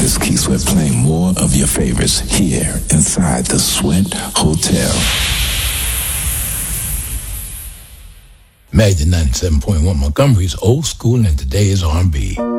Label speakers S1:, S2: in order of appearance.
S1: is Keith Sweat playing more of your favorites here inside the Sweat Hotel.
S2: Magic 97.1 Montgomery's old school and today's R&B.